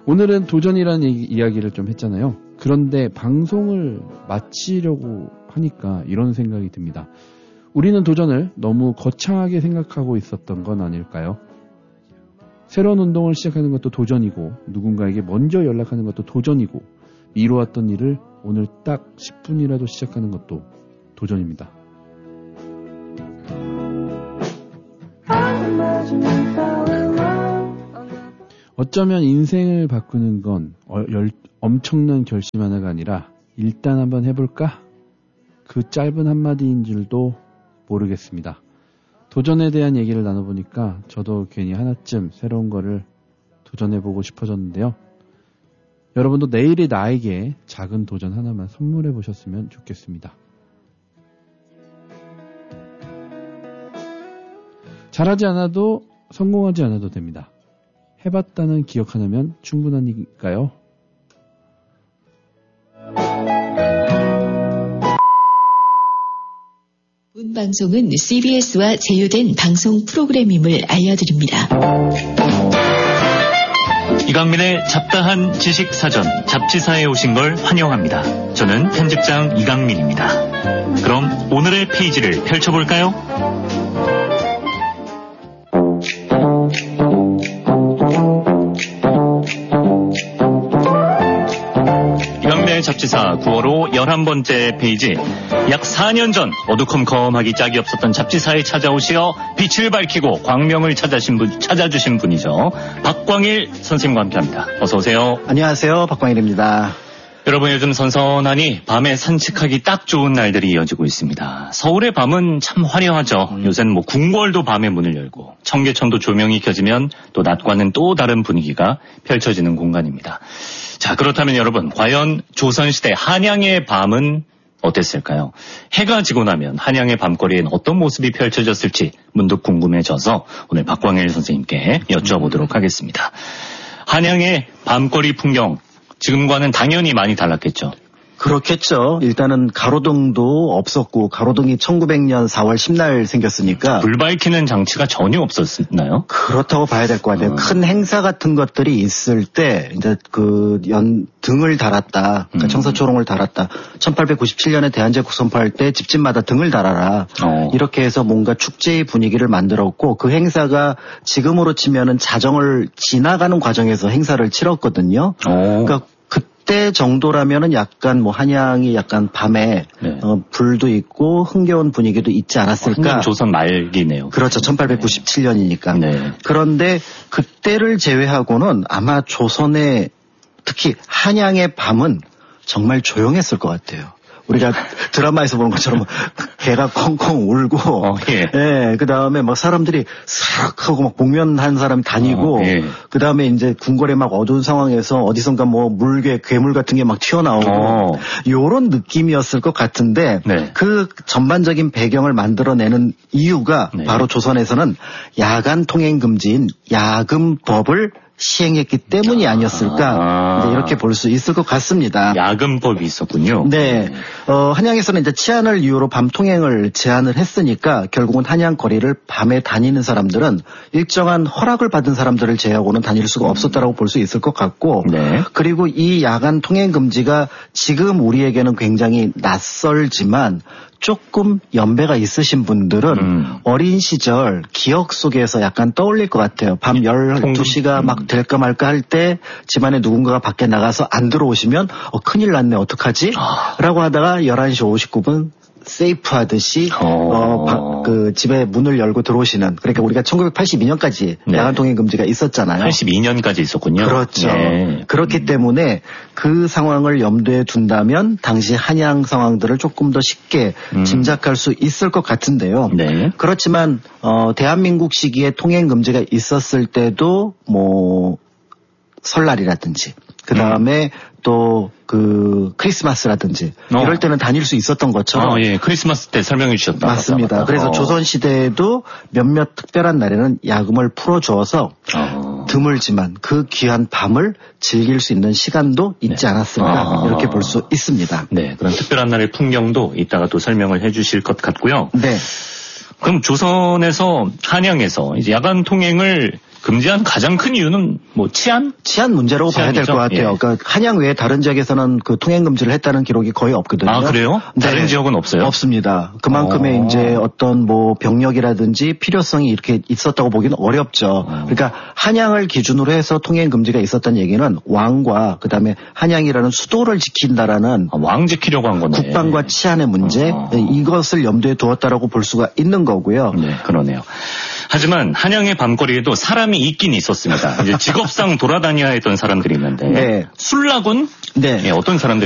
오늘은 도전이라는 이야기를 좀 했잖아요. 그런데 방송을 마치려고 하니까 이런 생각이 듭니다. 우리는 도전을 너무 거창하게 생각하고 있었던 건 아닐까요? 새로운 운동을 시작하는 것도 도전이고 누군가에게 먼저 연락하는 것도 도전이고 미뤄왔던 일을 오늘 딱 10분이라도 시작하는 것도 도전입니다. 어쩌면 인생을 바꾸는 건 엄청난 결심 하나가 아니라 일단 한번 해볼까? 그 짧은 한마디인 줄도 모르겠습니다. 도전에 대한 얘기를 나눠보니까 저도 괜히 하나쯤 새로운 거를 도전해보고 싶어졌는데요. 여러분도 내일의 나에게 작은 도전 하나만 선물해보셨으면 좋겠습니다. 잘하지 않아도 성공하지 않아도 됩니다. 해봤다는 기억 하나면 충분하니까요. 본 방송은 CBS와 제휴된 방송 프로그램임을 알려드립니다. 이강민의 잡다한 지식사전 잡지사에 오신 걸 환영합니다. 저는 편집장 이강민입니다. 그럼 오늘의 페이지를 펼쳐볼까요? 이강민의 잡지사 9월호 11번째 페이지. 약 4년 전 어두컴컴하기 짝이 없었던 잡지사에 찾아오시어 빛을 밝히고 광명을 찾아주신 분이죠. 박광일 선생님과 함께합니다. 어서 오세요. 안녕하세요. 박광일입니다. 여러분, 요즘 선선하니 밤에 산책하기 딱 좋은 날들이 이어지고 있습니다. 서울의 밤은 참 화려하죠. 요새는 궁궐도 밤에 문을 열고 청계천도 조명이 켜지면 또 낮과는 또 다른 분위기가 펼쳐지는 공간입니다. 자, 그렇다면 여러분, 과연 조선시대 한양의 밤은 어땠을까요? 해가 지고 나면 한양의 밤거리엔 어떤 모습이 펼쳐졌을지 문득 궁금해져서 오늘 박광일 선생님께 여쭤보도록 하겠습니다. 한양의 밤거리 풍경, 지금과는 당연히 많이 달랐겠죠? 그렇겠죠. 일단은 가로등도 없었고 가로등이 1900년 4월 10날 생겼으니까 불 밝히는 장치가 전혀 없었나요? 그렇다고 봐야 될 것 같아요. 큰 행사 같은 것들이 있을 때 이제 등을 달았다. 그러니까 청사초롱을 달았다. 1897년에 대한제국 선포할 때 집집마다 등을 달아라. 이렇게 해서 뭔가 축제의 분위기를 만들었고 그 행사가 지금으로 치면은 자정을 지나가는 과정에서 행사를 치렀거든요. 그러니까 그때 정도라면은 약간 한양이 약간 밤에 불도 있고 흥겨운 분위기도 있지 않았을까. 한양 조선 말기네요. 그렇죠. 1897년이니까. 네. 그런데 그때를 제외하고는 아마 조선의 특히 한양의 밤은 정말 조용했을 것 같아요. 우리가 드라마에서 보는 것처럼 개가 컹컹 울고, 예, 그 다음에 사람들이 싹 하고 복면한 사람이 다니고, 그 다음에 이제 궁궐에 어두운 상황에서 어디선가 물개, 괴물 같은 게 튀어나오고, 요런 느낌이었을 것 같은데, 그 전반적인 배경을 만들어내는 이유가 바로 조선에서는 야간 통행 금지인 야금법을 시행했기 때문이 아니었을까 이제 이렇게 볼 수 있을 것 같습니다. 야금법이 있었군요. 네, 한양에서는 이제 치안을 이유로 밤 통행을 제한을 했으니까 결국은 한양 거리를 밤에 다니는 사람들은 일정한 허락을 받은 사람들을 제외하고는 다닐 수가 없었다라고 볼 수 있을 것 같고, 그리고 이 야간 통행 금지가 지금 우리에게는 굉장히 낯설지만 조금 연배가 있으신 분들은 어린 시절 기억 속에서 약간 떠올릴 것 같아요. 밤 12시가 될까 말까 할 때 집안에 누군가가 밖에 나가서 안 들어오시면 큰일 났네 어떡하지? 라고 하다가 11시 59분 세이프 하듯이 그 집에 문을 열고 들어오시는, 그러니까 우리가 1982년까지 야간 통행 금지가 있었잖아요. 82년까지 있었군요. 그렇죠. 그렇기 때문에 그 상황을 염두에 둔다면 당시 한양 상황들을 조금 더 쉽게 짐작할 수 있을 것 같은데요. 그렇지만 대한민국 시기에 통행 금지가 있었을 때도 설날이라든지 그 다음에 또 크리스마스라든지 이럴 때는 다닐 수 있었던 것처럼. 크리스마스 때 설명해 주셨다. 맞습니다. 그래서 조선시대에도 몇몇 특별한 날에는 야금을 풀어주어서 드물지만 그 귀한 밤을 즐길 수 있는 시간도 있지 않았을까 이렇게 볼 수 있습니다. 네, 그런 특별한 날의 풍경도 이따가 또 설명을 해 주실 것 같고요. 네. 그럼 조선에서 한양에서 이제 야간 통행을 금지한 가장 큰 이유는 뭐 치안 문제라고 봐야 될 것 같아요. 예. 그러니까 한양 외에 다른 지역에서는 그 통행 금지를 했다는 기록이 거의 없거든요. 아, 그래요? 다른 네. 지역은 없어요? 없습니다. 그만큼의 이제 어떤 뭐 병력이라든지 필요성이 이렇게 있었다고 보기는 어렵죠. 그러니까 한양을 기준으로 해서 통행 금지가 있었다는 얘기는 왕과 그다음에 한양이라는 수도를 지킨다라는 왕 지키려고 한 거네. 국방과 치안의 문제 이것을 염두에 두었다라고 볼 수가 있는 거고요. 네, 그러네요. 하지만 한양의 밤거리에도 사람이 있긴 있었습니다. 이제 직업상 돌아다녀야 했던 사람들이 있는데 네. 술락은 네. 예, 어떤 사람들이